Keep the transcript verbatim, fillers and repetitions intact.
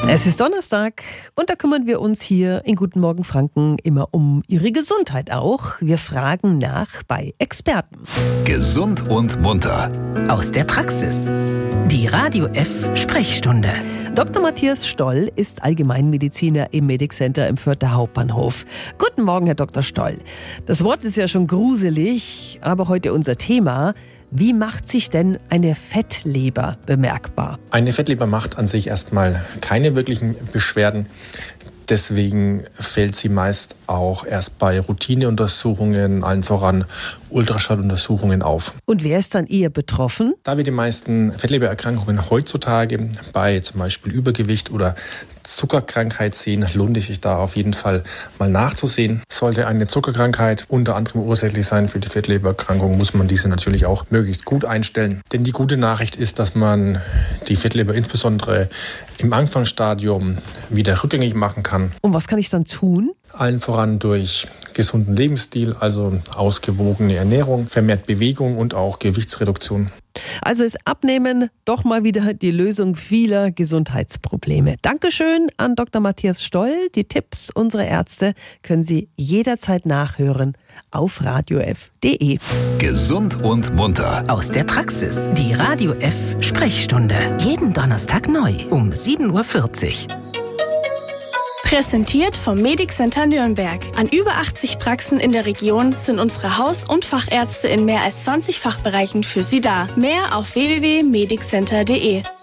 Es ist Donnerstag und da kümmern wir uns hier in Guten Morgen Franken immer um Ihre Gesundheit auch. Wir fragen nach bei Experten. Gesund und munter. Aus der Praxis. Die Radio F Sprechstunde. Doktor Matthias Stoll ist Allgemeinmediziner im Medic Center im Fürther Hauptbahnhof. Guten Morgen, Herr Doktor Stoll. Das Wort ist ja schon gruselig, aber heute unser Thema. Wie macht sich denn eine Fettleber bemerkbar? Eine Fettleber macht an sich erstmal keine wirklichen Beschwerden. Deswegen fällt sie meist auch erst bei Routineuntersuchungen, allen voran Ultraschalluntersuchungen auf. Und wer ist dann eher betroffen? Da wir die meisten Fettlebererkrankungen heutzutage bei zum Beispiel Übergewicht oder Zuckerkrankheit sehen, lohnt es sich da auf jeden Fall mal nachzusehen. Sollte eine Zuckerkrankheit unter anderem ursächlich sein für die Fettlebererkrankung, muss man diese natürlich auch möglichst gut einstellen. Denn die gute Nachricht ist, dass man die Fettleber insbesondere im Anfangsstadium wieder rückgängig machen kann. Und was kann ich dann tun? Allen voran durch gesunden Lebensstil, also ausgewogene Ernährung, vermehrt Bewegung und auch Gewichtsreduktion. Also ist Abnehmen doch mal wieder die Lösung vieler Gesundheitsprobleme. Dankeschön an Doktor Matthias Stoll. Die Tipps unserer Ärzte können Sie jederzeit nachhören auf radio f punkt de. Gesund und munter. Aus der Praxis. Die Radio F Sprechstunde. Jeden Donnerstag neu um sieben Uhr vierzig. Präsentiert vom Medic Center Nürnberg. An über achtzig Praxen in der Region sind unsere Haus- und Fachärzte in mehr als zwanzig Fachbereichen für Sie da. Mehr auf w w w punkt medic center punkt de.